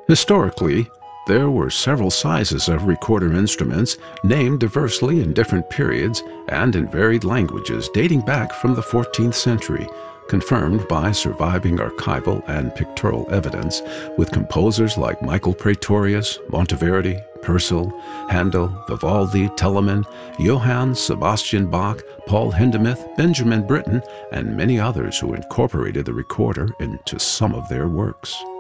Historically, there were several sizes of recorder instruments named diversely in different periods and in varied languages dating back from the 14th century, confirmed by surviving archival and pictorial evidence, with composers like Michael Praetorius, Monteverdi, Purcell, Handel, Vivaldi, Telemann, Johann Sebastian Bach, Paul Hindemith, Benjamin Britten, and many others who incorporated the recorder into some of their works.